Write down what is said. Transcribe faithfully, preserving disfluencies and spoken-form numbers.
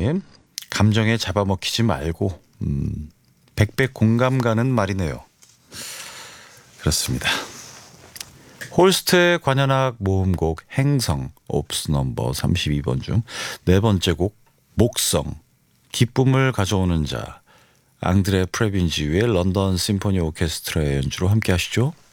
이사님, 감정에 잡아먹히지 말고 음, 백배 공감 가는 말이네요. 그렇습니다. 홀스트의 관현악 모음곡 행성 옵스 넘버 삼십이 번 중 네 번째 곡 목성 기쁨을 가져오는 자 앙드레 프레빈지의 런던 심포니 오케스트라의 연주로 함께 하시죠.